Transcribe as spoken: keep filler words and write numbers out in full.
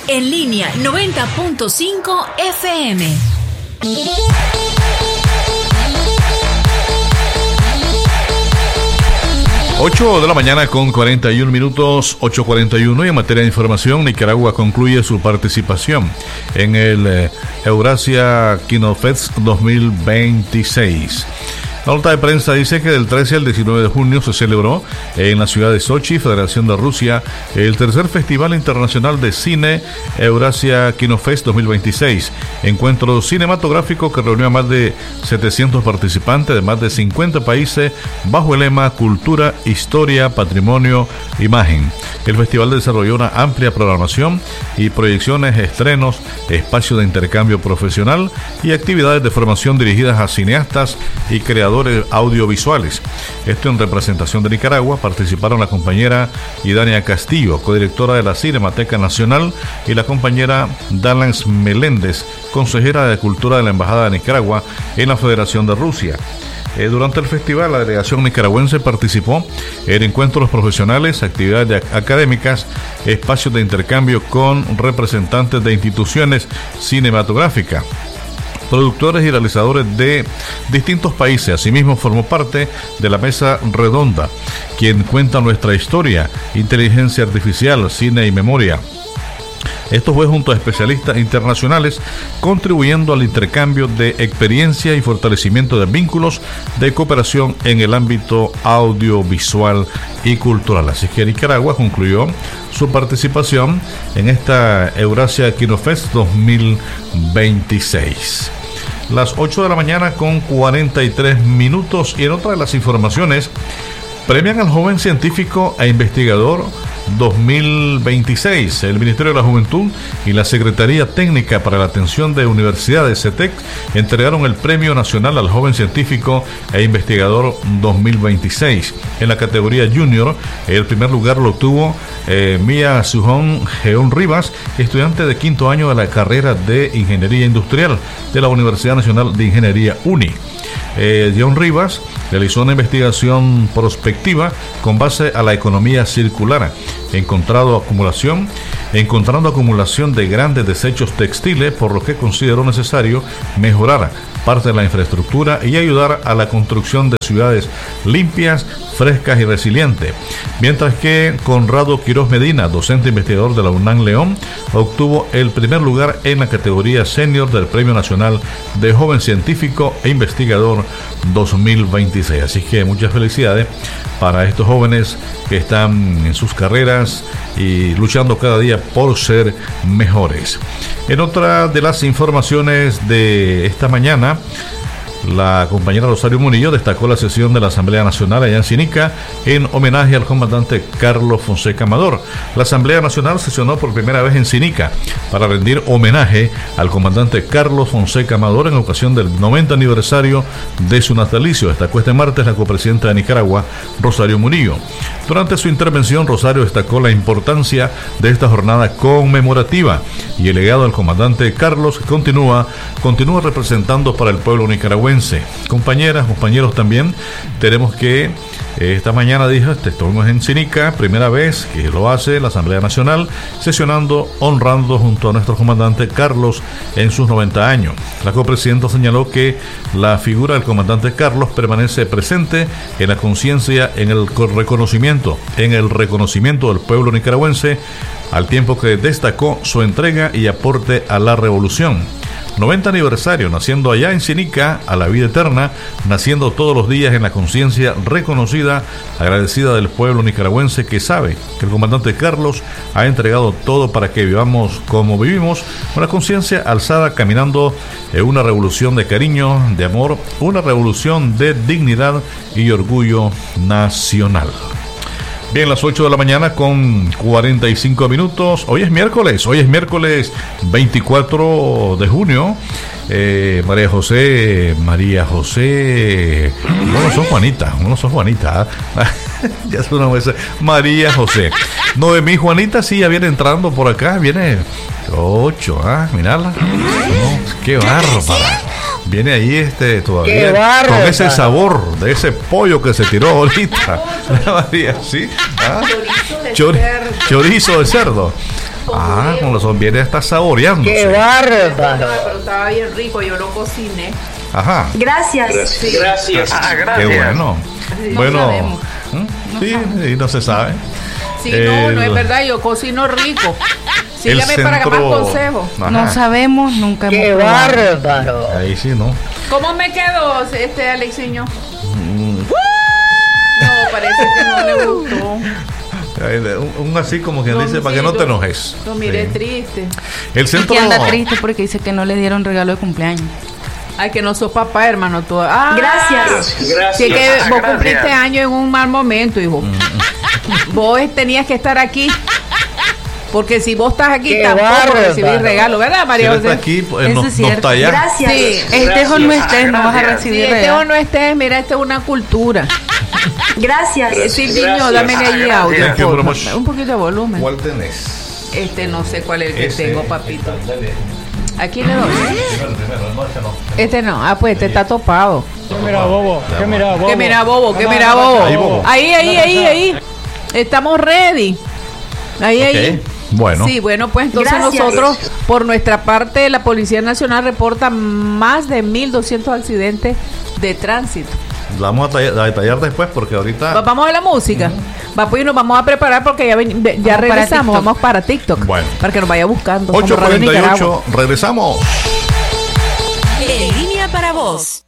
En línea noventa punto cinco F M. ocho de la mañana con cuarenta y uno minutos, ocho cuarenta y uno, y en materia de información, Nicaragua concluye su participación en el eh, Eurasia Kinofest dos mil veintiséis. La nota de prensa dice que del trece al diecinueve de junio se celebró en la ciudad de Sochi, Federación de Rusia, el tercer Festival Internacional de Cine Eurasia Kinofest dos mil veintiséis, encuentro cinematográfico que reunió a más de setecientos participantes de más de cincuenta países bajo el lema Cultura, Historia, Patrimonio, Imagen. El festival desarrolló una amplia programación y proyecciones, estrenos, espacios de intercambio profesional y actividades de formación dirigidas a cineastas y creadores audiovisuales. Esto en representación de Nicaragua participaron la compañera Idania Castillo, codirectora de la Cinemateca Nacional, y la compañera Dalans Meléndez, consejera de Cultura de la Embajada de Nicaragua en la Federación de Rusia. Eh, durante el festival, la delegación nicaragüense participó en encuentros profesionales, actividades académicas, espacios de intercambio con representantes de instituciones cinematográficas, productores y realizadores de distintos países. Asimismo, formó parte de la mesa redonda, quien cuenta nuestra historia, inteligencia artificial, cine y memoria. Esto fue junto a especialistas internacionales, contribuyendo al intercambio de experiencia y fortalecimiento de vínculos de cooperación en el ámbito audiovisual y cultural. Así que Nicaragua concluyó su participación en esta Eurasia Kinofest dos mil veintiséis. Las ocho de la mañana con cuarenta y tres minutos, y en otra de las informaciones, premian al joven científico e investigador dos mil veintiséis. El Ministerio de la Juventud y la Secretaría Técnica para la Atención de Universidades, CETEC, entregaron el Premio Nacional al Joven Científico e Investigador dos mil veintiséis. En la categoría Junior, el primer lugar lo obtuvo eh, Mia Sujón Geón Rivas, estudiante de quinto año de la carrera de Ingeniería Industrial de la Universidad Nacional de Ingeniería UNI. Eh, John Rivas realizó una investigación prospectiva con base a la economía circular, encontrado acumulación, encontrando acumulación de grandes desechos textiles, por lo que consideró necesario mejorar parte de la infraestructura y ayudar a la construcción de ciudades limpias, frescas y resilientes. Mientras que Conrado Quiroz Medina, docente investigador de la UNAM León, obtuvo el primer lugar en la categoría senior del Premio Nacional de Joven Científico e Investigador dos mil veintiséis. Así que muchas felicidades para estos jóvenes que están en sus carreras y luchando cada día por ser mejores. En otra de las informaciones de esta mañana, la compañera Rosario Murillo destacó la sesión de la Asamblea Nacional allá en Sinica en homenaje al comandante Carlos Fonseca Amador. La Asamblea Nacional sesionó por primera vez en Sinica para rendir homenaje al comandante Carlos Fonseca Amador en ocasión del noventa aniversario de su natalicio. Destacó este martes la copresidenta de Nicaragua, Rosario Murillo. Durante su intervención, Rosario destacó la importancia de esta jornada conmemorativa y el legado del comandante Carlos que continúa, continúa representando para el pueblo nicaragüense. Compañeras, compañeros, también tenemos que eh, esta mañana dijo, estuvimos en Sinica, primera vez que lo hace la Asamblea Nacional, sesionando, honrando junto a nuestro comandante Carlos en sus noventa años. La copresidenta señaló que la figura del comandante Carlos permanece presente en la conciencia, en el reconocimiento, en el reconocimiento del pueblo nicaragüense, al tiempo que destacó su entrega y aporte a la revolución. noventa aniversario, naciendo allá en Sinica, a la vida eterna, naciendo todos los días en la conciencia reconocida, agradecida del pueblo nicaragüense que sabe que el comandante Carlos ha entregado todo para que vivamos como vivimos, con la conciencia alzada, caminando en una revolución de cariño, de amor, una revolución de dignidad y orgullo nacional. Bien, las ocho de la mañana con cuarenta y cinco minutos. Hoy es miércoles, hoy es miércoles veinticuatro de junio. Eh, María José, María José, no, no son Juanita, no son Juanita. ¿eh? Ya es una vez. María José. Noemí Juanita, sí, ya viene entrando por acá, viene ocho, ah, mirala. No, qué bárbara. Viene ahí este todavía con ese sabor de ese pollo que se tiró ahorita. María, ¿sí? ¿Ah? Chorizo, de Chor- chorizo de cerdo. Ah, con los viene hasta saboreando. ¡Qué bárbaro! Pero estaba bien rico, yo lo cociné. Ajá. Gracias. Sí. Gracias. Ah, gracias. Qué bueno. No bueno. sabemos. ¿Mm? Sí, sí, no se sabe. Sí, El- no, no es verdad, yo cocino rico. El Sígame para que más centro- consejos. Ajá. No sabemos, nunca ¡Qué hemos probado. bárbaro! Ahí sí, ¿no? ¿Cómo me quedó este Alexiño? No, parece que no le gustó. Ahí, Un, un así como quien Lo- dice, para sí, que no te lo- enojes. Lo miré Sí. triste. El Y centro. que anda triste porque dice que no le dieron regalo de cumpleaños. Ay, que no sos papá, hermano. Tú. Ah, Gracias. Gracias. Sí, que Ah, vos gracias. cumpliste año en un mal momento, hijo. Vos tenías que estar aquí. Porque si vos estás aquí, Qué tampoco bárbaro. recibís regalo, ¿verdad, Si María él José? está aquí, pues, Eso nos, es nos cierto. talla. Gracias. Sí. Estés o no estés, no vas a Gracias. Si recibir estés o regalo. no estés, mira, esta es una cultura. Gracias. Eh, Silviño, Gracias. dame allí Gracias. audio. Thank you por very favor. much. Un poquito de volumen. ¿Cuál tenés? Este no sé cuál es el que Ese. tengo, papito. Aquí le doy. Primero, primero, no, ese no. Este no. Ah, pues este está topado. ¿Qué mira, bobo? ¿Qué mira, bobo? Que mira, bobo, que Vamos mira, a bobo. Ahí, bobo. Ahí, ahí, ahí, ahí. Estamos ready. Ahí, ahí. Ok, bueno. Sí, bueno, pues entonces Gracias. nosotros, por nuestra parte, la Policía Nacional reporta más de mil doscientos accidentes de tránsito. La vamos a, talla- a detallar después porque ahorita. Va- Vamos a la música. Va, pues y nos vamos a preparar porque ya, ven- ya Vamos para regresamos. TikTok. Vamos para TikTok. Bueno. Para que nos vaya buscando. como ocho Radio cuarenta y Nicaragua. ocho, regresamos. En línea para vos.